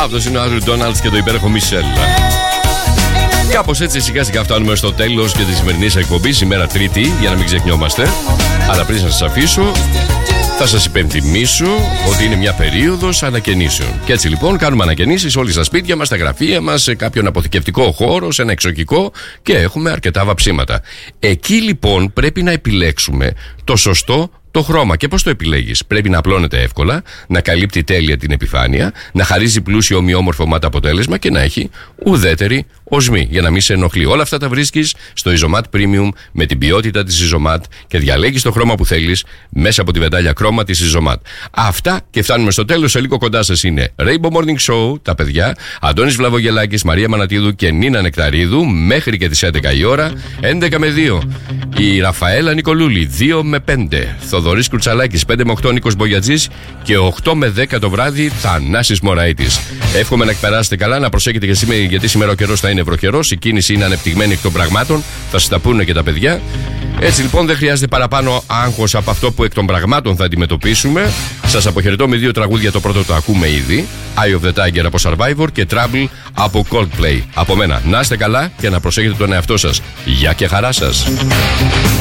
Αυτός είναι ο Άντριου Ντόναλντς και το υπέροχο Μισελ. Κάπως έτσι σιγά σιγά φτάνουμε στο τέλος και της σημερινής εκπομπής, ημέρα Τρίτη, για να μην ξεχνιόμαστε. Αλλά πριν σας αφήσω, θα σας υπενθυμίσω ότι είναι μια περίοδος ανακαινήσεων. Και έτσι λοιπόν κάνουμε ανακαινήσεις όλοι στα σπίτια μας, στα γραφεία μας, σε κάποιον αποθηκευτικό χώρο, σε ένα εξοχικό και έχουμε αρκετά βαψίματα. Εκεί λοιπόν πρέπει να επιλέξουμε το σωστό το χρώμα. Και πώς το επιλέγεις? Πρέπει να απλώνεται εύκολα, να καλύπτει τέλεια την επιφάνεια, να χαρίζει πλούσιο ομοιόμορφο μάτα αποτέλεσμα και να έχει ουδέτερη οσμή για να μην σε ενοχλεί. Όλα αυτά τα βρίσκεις στο Isomat Premium με την ποιότητα της Isomat και διαλέγεις το χρώμα που θέλεις μέσα από τη βεντάλια χρώμα της Isomat. Αυτά και φτάνουμε στο τέλος. Σε λίγο κοντά σας είναι Rainbow Morning Show, τα παιδιά, Αντώνης Βλαβογελάκης, Μαρία Μανατίδου και Νίνα Νεκταρίδου μέχρι και τις 11 η ώρα, 11 με 2. Η Ραφαέλα Νικολούλη, 2 με 5. Θοδωρής Κουρτσαλάκης, 5 με 8 Νίκος Μπογιατζής και 8 με 10 το βράδυ Θανάσης Μωραΐτης. Εύχομαι να περάσετε καλά, να προσέχετε και σήμερα, γιατί σήμερα ο καιρός θα είναι βροχερός, η κίνηση είναι ανεπτυγμένη εκ των πραγμάτων, θα σας τα πούνε και τα παιδιά. Έτσι λοιπόν δεν χρειάζεται παραπάνω άγχος από αυτό που εκ των πραγμάτων θα αντιμετωπίσουμε. Σας αποχαιρετώ με 2 τραγούδια, το πρώτο το ακούμε ήδη, Eye of the Tiger από Survivor και Trouble από Coldplay. Από μένα, να είστε καλά και να προσέχετε τον εαυτό σας. Γεια και χαρά σας.